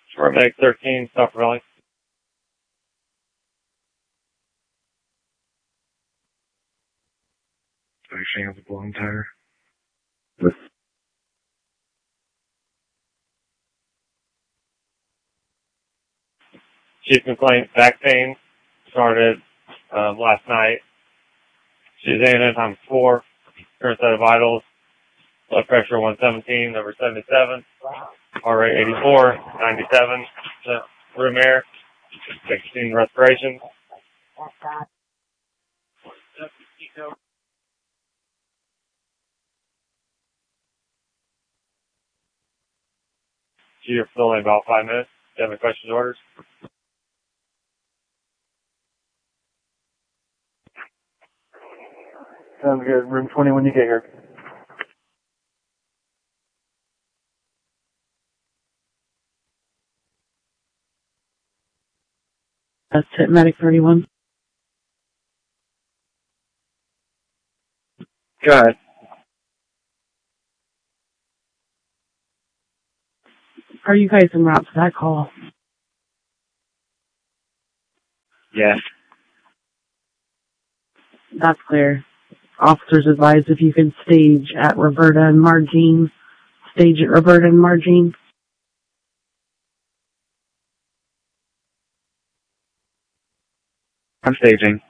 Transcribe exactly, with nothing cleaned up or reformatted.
Paramedic thirteen, stop rally. Actually has a blown tire. Chief complaint, back pain, started um, last night. She's in at time four. Current set of vitals. Blood pressure one seventeen over seventy-seven. Heart rate eighty-four, ninety-seven. Room air. sixteen respirations. She's here for only about five minutes. Do you have any questions or orders? Sounds good. Room twenty when you get here. That's it, Medic thirty-one. Go ahead. Are you guys en route to that call? Yes. That's clear. Officers advise if you can stage at Roberta and Margine. Stage at Roberta and Margine. I'm staging.